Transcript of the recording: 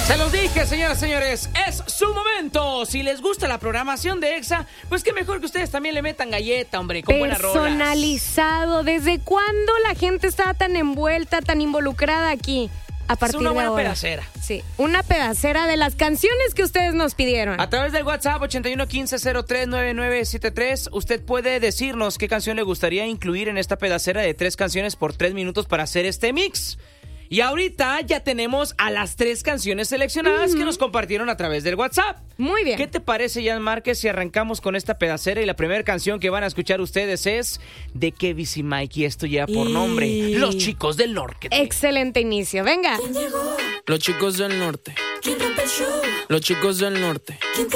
Se los dije, señoras y señores, es su momento. Si les gusta la programación de Exa, pues qué mejor que ustedes también le metan galleta, hombre, con buenas rolas. Personalizado. ¿Desde cuándo la gente estaba tan envuelta, tan involucrada aquí? A partir es una buena de ahora. pedacera. Sí, una pedacera de las canciones que ustedes nos pidieron. A través del WhatsApp 8115039973, usted puede decirnos qué canción le gustaría incluir en esta pedacera de 3 canciones por 3 minutos para hacer este mix. Y ahorita ya tenemos a las 3 canciones seleccionadas que nos compartieron a través del WhatsApp. Muy bien. ¿Qué te parece, Jan Márquez, si arrancamos con esta pedacera? Y la primera canción que van a escuchar ustedes es de Kevis y Mikey. Esto lleva por nombre Los Chicos del Norte. Excelente inicio, venga. Los chicos del norte. Los chicos del norte.